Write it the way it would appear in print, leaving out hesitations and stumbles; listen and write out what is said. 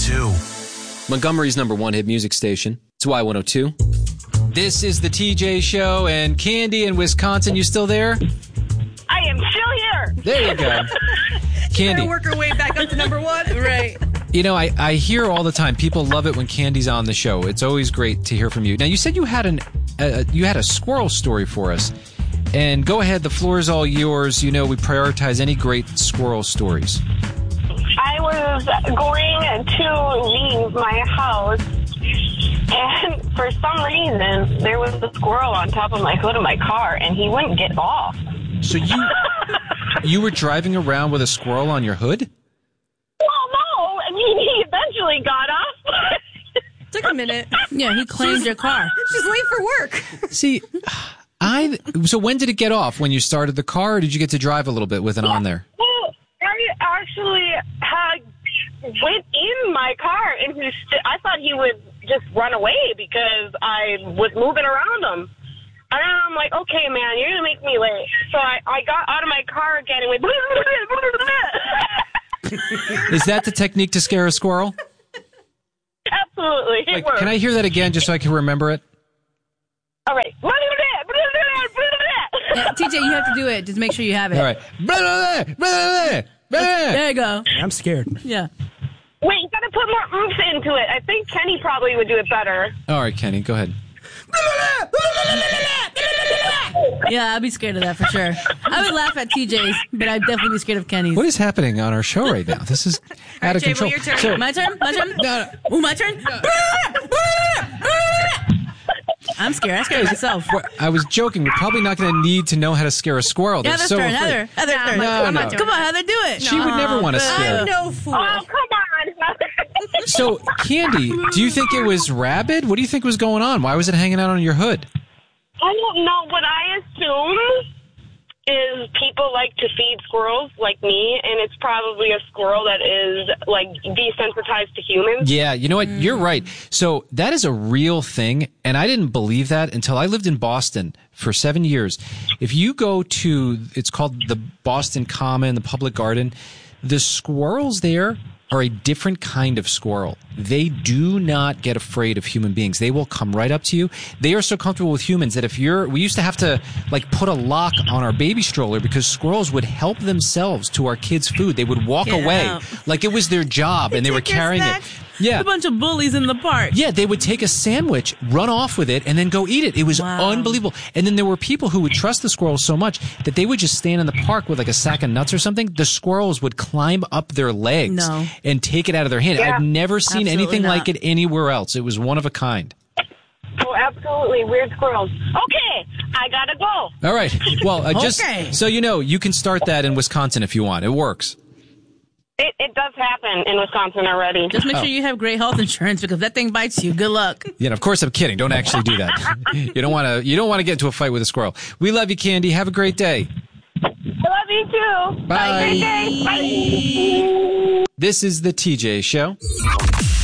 Y102. Montgomery's #1 hit music station. It's Y102. This is the TJ Show, and Candy in Wisconsin, you still there? I am still here. There you go. Candy. Work her way back up to #1. Right. You know, I hear all the time, people love it when Candy's on the show. It's always great to hear from you. Now, you said you had a squirrel story for us. And go ahead, the floor is all yours. You know, we prioritize any great squirrel stories. I was going to leave my house, and for some reason, there was a squirrel on top of my hood of my car, and he wouldn't get off. So you were driving around with a squirrel on your hood? Well, no. I mean, he eventually got off. Took a minute. Yeah, he claimed your car. She's late for work. See, so when did it get off? When you started the car, or did you get to drive a little bit with it on there? Well, I actually went in my car, and I thought he would just run away because I was moving around him. And I'm like, okay, man, you're going to make me late. So I got out of my car again and went... Is that the technique to scare a squirrel? Absolutely. Wait, can I hear that again just so I can remember it? All right. TJ, you have to do it. Just make sure you have it. All right. There you go. I'm scared. Yeah. Wait, you got to put more oomph into it. I think Kenny probably would do it better. All right, Kenny, go ahead. Yeah, I'd be scared of that for sure. I would laugh at TJ's, but I'd definitely be scared of Kenny's. What is happening on our show right now? This is out of Jay, control. your turn. So, My turn? no. Ooh, my turn? I'm scared. I scared myself. I was joking. We're probably not going to need to know how to scare a squirrel. They're Heather's so turn. afraid. Heather's turn. No. Come on, Heather, do it. She would never want to scare. I'm no fool. Oh, come on. So, Candy, do you think it was rabid? What do you think was going on? Why was it hanging out on your hood? I don't know. What I assume is people like to feed squirrels like me, and it's probably a squirrel that is, like, desensitized to humans. Yeah, you know what? You're right. So that is a real thing, and I didn't believe that until I lived in Boston for 7 years. If you go to, it's called the Boston Common, the Public Garden, the squirrels there are a different kind of squirrel. They do not get afraid of human beings. They will come right up to you. They are so comfortable with humans that we used to have to like put a lock on our baby stroller because squirrels would help themselves to our kids' food. They would walk Get away out. like it was their job and they were take your carrying it. snacks? Yeah. A bunch of bullies in the park. Yeah, they would take a sandwich, run off with it, and then go eat it. It was Wow. unbelievable. And then there were people who would trust the squirrels so much that they would just stand in the park with like a sack of nuts or something. The squirrels would climb up their legs No. and take it out of their hand. Yeah. I've never seen Absolutely anything not. like it anywhere else. It was one of a kind. Oh, absolutely. Weird squirrels. Okay, I gotta go. All right. Well, just Okay. so you know, you can start that in Wisconsin if you want. It works. It does happen in Wisconsin already. Just make sure you have great health insurance because that thing bites you. Good luck. Yeah, and of course I'm kidding. Don't actually do that. You don't want to get into a fight with a squirrel. We love you, Candy. Have a great day. I love you too. Bye. Have a great day. Bye. This is the TJ Show.